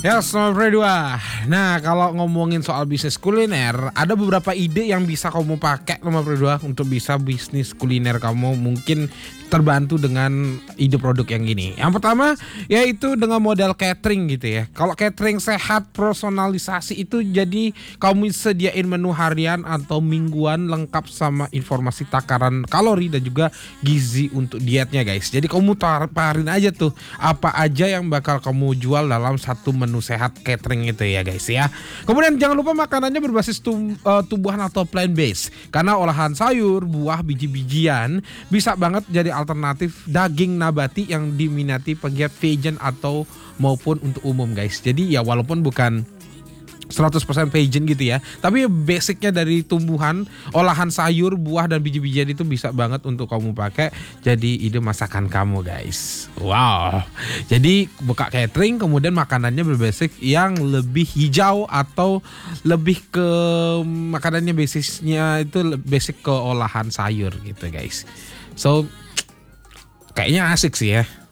Ya, selamat dua. Nah, kalau ngomongin soal bisnis kuliner, ada beberapa ide yang bisa kamu pakai nomor dua untuk bisa bisnis kuliner kamu mungkin terbantu dengan ide produk yang gini. Yang pertama yaitu dengan model catering gitu ya. Kalau catering sehat personalisasi itu jadi kamu sediain menu harian atau mingguan lengkap sama informasi takaran kalori dan juga gizi untuk dietnya guys. Jadi kamu tawarin aja tuh apa aja yang bakal kamu jual dalam satu menu sehat catering itu ya guys ya. Kemudian jangan lupa makanannya berbasis tumbuhan atau plant based karena olahan sayur, buah, biji-bijian bisa banget jadi alternatif daging nabati yang diminati pegiat vegan atau maupun untuk umum guys. Jadi ya walaupun bukan 100% vegan gitu ya, tapi basicnya dari tumbuhan, olahan sayur, buah dan biji-bijian itu bisa banget untuk kamu pakai jadi ide masakan kamu guys. Wow. Jadi buka catering kemudian makanannya berbasic yang lebih hijau atau lebih ke makanannya basisnya itu basic ke olahan sayur gitu guys. So kayaknya asik sih ya.